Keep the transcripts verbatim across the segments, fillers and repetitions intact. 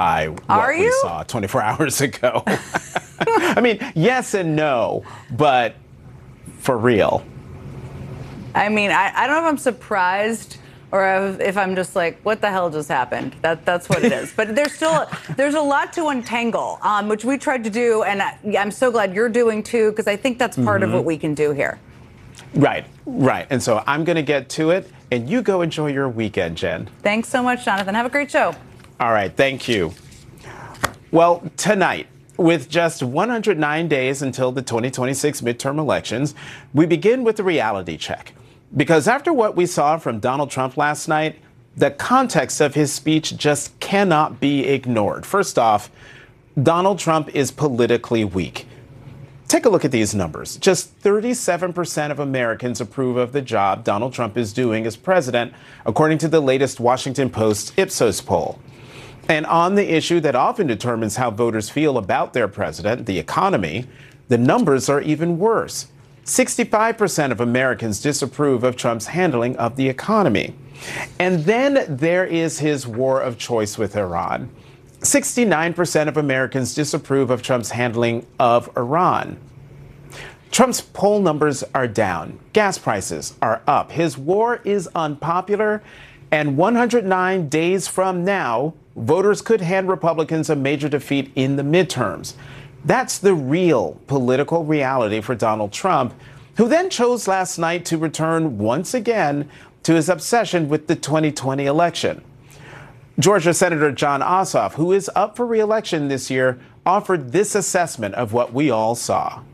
by what Are we you? saw twenty-four hours ago. I mean, yes and no, but for real. I mean, I, I don't know if I'm surprised or if, if I'm just like, what the hell just happened? That That's what it is. But there's still, there's a lot to untangle, um, which we tried to do. And I, I'm so glad you're doing too, because I think that's part mm-hmm. of what we can do here. Right, right. And so I'm going to get to it, and you go enjoy your weekend, Jen. Thanks so much, Jonathan. Have a great show. All right, thank you. Well, tonight, with just one hundred nine days until the twenty twenty-six midterm elections, we begin with the reality check. Because after what we saw from Donald Trump last night, the context of his speech just cannot be ignored. First off, Donald Trump is politically weak. Take a look at these numbers. Just thirty-seven percent of Americans approve of the job Donald Trump is doing as president, according to the latest Washington Post Ipsos poll. And on the issue that often determines how voters feel about their president, the economy, the numbers are even worse. sixty-five percent of Americans disapprove of Trump's handling of the economy. And then there is his war of choice with Iran. sixty-nine percent of Americans disapprove of Trump's handling of Iran. Trump's poll numbers are down. Gas prices are up. His war is unpopular. And one hundred nine days from now, voters could hand Republicans a major defeat in the midterms. That's the real political reality for Donald Trump, who then chose last night to return once again to his obsession with the twenty twenty election. Georgia Senator Jon Ossoff, who is up for re-election this year, offered this assessment of what we all saw.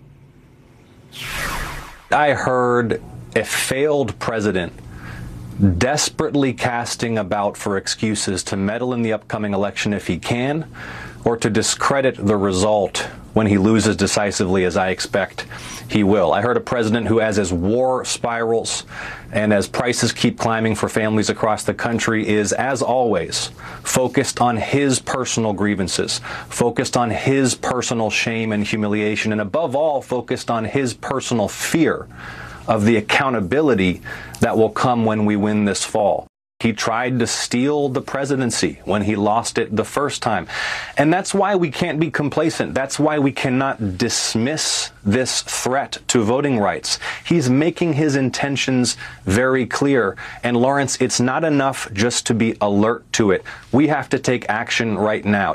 I heard a failed president desperately casting about for excuses to meddle in the upcoming election if he can, or to discredit the result when he loses decisively, as I expect he will. I heard a president who, as his war spirals and as prices keep climbing for families across the country, is, as always, focused on his personal grievances, focused on his personal shame and humiliation, and above all, focused on his personal fear of the accountability that will come when we win this fall. He tried to steal the presidency when he lost it the first time. And that's why we can't be complacent. That's why we cannot dismiss this threat to voting rights. He's making his intentions very clear. And Lawrence, it's not enough just to be alert to it. We have to take action right now.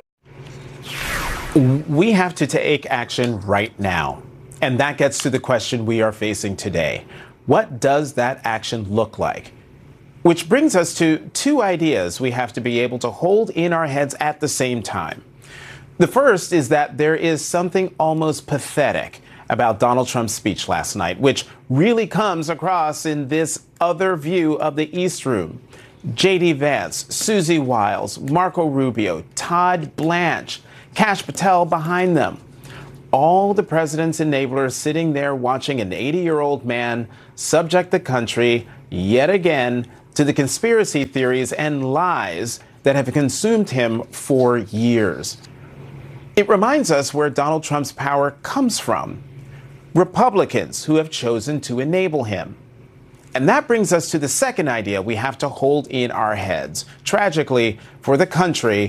We have to take action right now. And that gets to the question we are facing today. What does that action look like? Which brings us to two ideas we have to be able to hold in our heads at the same time. The first is that there is something almost pathetic about Donald Trump's speech last night, which really comes across in this other view of the East Room. J D Vance, Susie Wiles, Marco Rubio, Todd Blanche, Kash Patel behind them. All the president's enablers sitting there watching an eighty-year-old man subject the country yet again to the conspiracy theories and lies that have consumed him for years. It reminds us where Donald Trump's power comes from. Republicans who have chosen to enable him. And that brings us to the second idea we have to hold in our heads. Tragically, for the country,